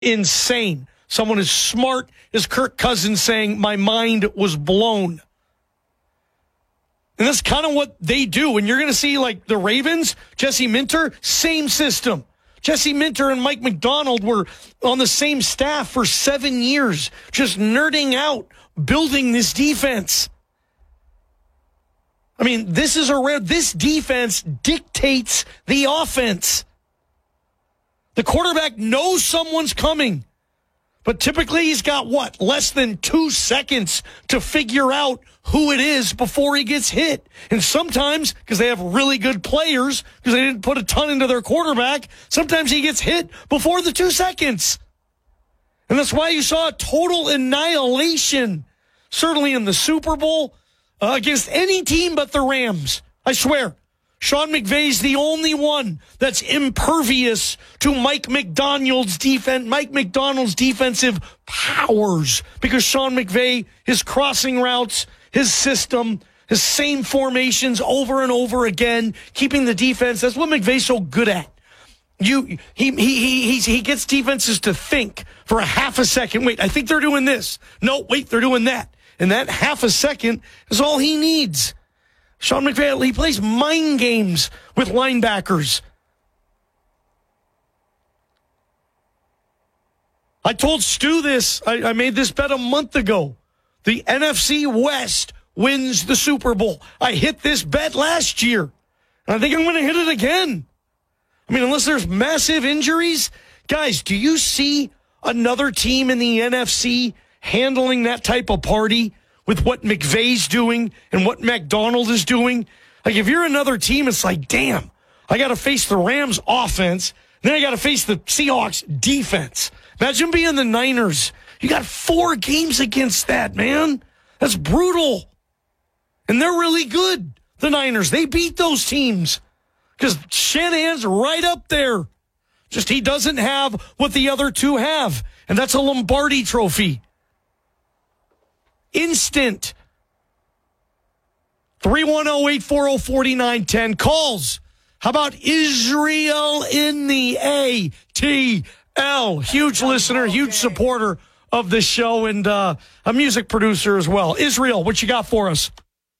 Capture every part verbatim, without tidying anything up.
insane. Someone as smart as Kirk Cousins saying, my mind was blown. And that's kind of what they do. And you're going to see, like, the Ravens, Jesse Minter, same system. Jesse Minter and Mike Macdonald were on the same staff for seven years, just nerding out, building this defense. I mean, this is a this defense dictates the offense. The quarterback knows someone's coming, but typically he's got, what, less than two seconds to figure out who it is before he gets hit. And sometimes, because they have really good players, because they didn't put a ton into their quarterback, sometimes he gets hit before the two seconds. And that's why you saw a total annihilation, certainly in the Super Bowl, uh, against any team but the Rams. I swear. Sean McVay's the only one that's impervious to Mike McDonald's defense, Mike McDonald's defensive powers, because Sean McVay, his crossing routes, his system, his same formations over and over again, keeping the defense. That's what McVay's so good at. You, he, he, he, he's, he gets defenses to think for a half a second. Wait, I think they're doing this. No, wait, they're doing that. And that half a second is all he needs. Sean McVay, he plays mind games with linebackers. I told Stu this. I, I made this bet a month ago. The N F C West wins the Super Bowl. I hit this bet last year. And I think I'm going to hit it again. I mean, unless there's massive injuries. Guys, do you see another team in the N F C handling that type of party with what McVay's doing and what McDonald is doing? Like, if you're another team, it's like, damn, I got to face the Rams offense. Then I got to face the Seahawks defense. Imagine being the Niners. You got four games against that, man. That's brutal. And they're really good, the Niners. They beat those teams because Shanahan's right up there. Just he doesn't have what the other two have, and that's a Lombardi trophy. Instant. three one zero, eight four zero, four nine one zero. Calls. How about Israel in the A T L? Huge listener, huge supporter of this show, and uh, a music producer as well. Israel, what you got for us?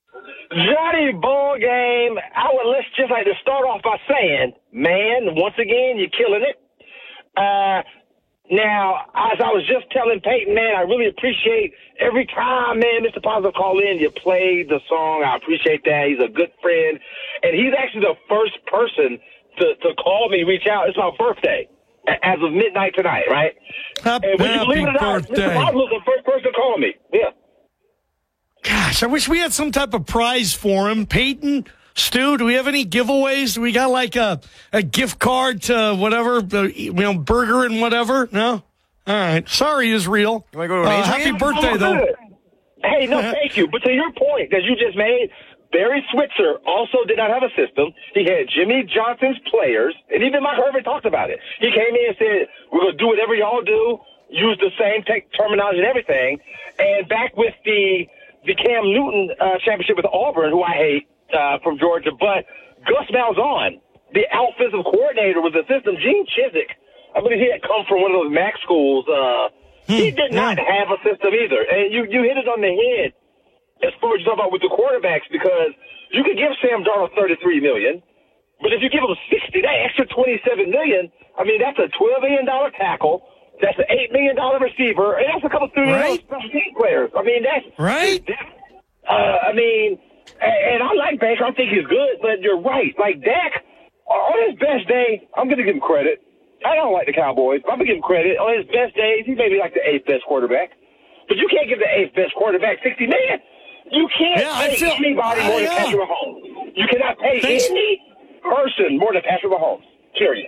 Johnny Ball Game, I would let's just like to start off by saying, man, once again, you're killing it. Uh, now, as I was just telling Peyton, man, I really appreciate every time, man, Mister Positive call in, you play the song. I appreciate that. He's a good friend. And he's actually the first person to, to call me, reach out. It's my birthday as of midnight tonight, right? Happy, and when you believe it or not, birthday. Mister Positive was the first person to call me. Yeah. Gosh, I wish we had some type of prize for him. Peyton, Stu, do we have any giveaways? Do we got like a, a gift card to whatever, uh, you know, burger and whatever? No? All right. Sorry, Israel. You want to go to an uh, Adrian? happy birthday, though. Hey, no, thank you. But to your point that you just made, Barry Switzer also did not have a system. He had Jimmy Johnson's players, and even Mike Herbert talked about it. He came in and said, we're going to do whatever y'all do, use the same tech terminology and everything. And back with the the Cam Newton uh, championship with Auburn, who I hate uh, from Georgia, but Gus Malzahn, the offensive coordinator with the system, Gene Chizik, I believe he had come from one of those MAC schools. Uh, he did not have a system either. And you, you hit it on the head as far as you talk about with the quarterbacks, because you could give Sam Darnold thirty-three million dollars, but if you give him sixty, that extra twenty-seven million dollars, I mean, that's a twelve million dollars tackle. That's an eight million dollars receiver, and that's a couple of three million dollars special team players. I mean, that's right. That's, uh, I mean, and, and I like Baker. I think he's good, but you're right. Like Dak, on his best day, I'm going to give him credit. I don't like the Cowboys. I'm going to give him credit. On his best days, he may be like the eighth best quarterback, but you can't give the eighth best quarterback sixty million dollars. You can't yeah, pay feel, anybody more than yeah. Patrick Mahomes. You cannot pay Thanks. any person more than Patrick Mahomes. Period.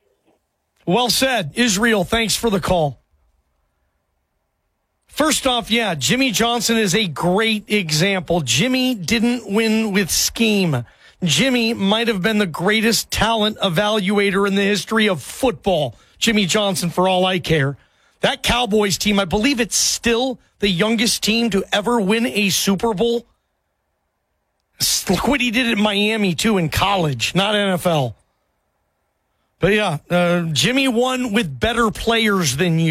Well said. Israel, thanks for the call. First off, yeah, Jimmy Johnson is a great example. Jimmy didn't win with scheme. Jimmy might have been the greatest talent evaluator in the history of football. Jimmy Johnson, for all I care. That Cowboys team, I believe it's still the youngest team to ever win a Super Bowl. Look what he did at Miami, too, in college, not N F L. But yeah, uh, Jimmy won with better players than you.